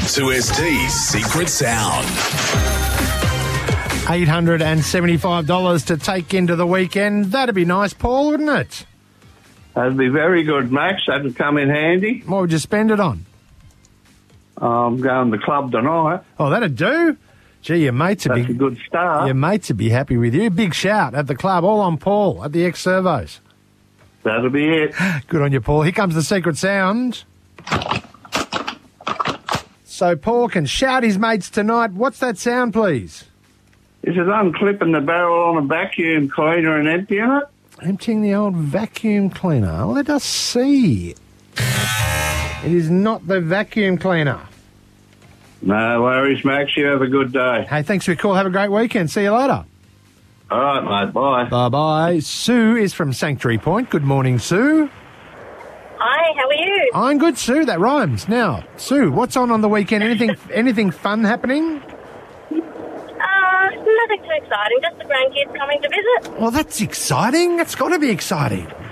2ST's Secret Sound. $875 to take into the weekend. That'd be nice, Paul, wouldn't it? That'd be very good, Max. That'd come in handy. What would you spend it on? I'm going to the club tonight. Oh, that'd do. Gee, your mates would That's a good start. Your mates would be happy with you. Big shout at the club, all on Paul at the ex-servos. That'll be it. Good on you, Paul. Here comes the secret sound. So Paul can shout his mates tonight. What's that sound, please? Is it unclipping the barrel on a vacuum cleaner and emptying it? Emptying the old vacuum cleaner. Let us see. It is not the vacuum cleaner. No worries, Max. You have a good day. Hey, thanks for your call. Have a great weekend. See you later. All right, mate. Bye. Bye-bye. Sue is from Sanctuary Point. Good morning, Sue. Hi, how are you? I'm good, Sue. That rhymes. Now, Sue, what's on the weekend? Anything fun happening? Nothing too exciting. Just the grandkids coming to visit. Well, that's exciting. That's got to be exciting.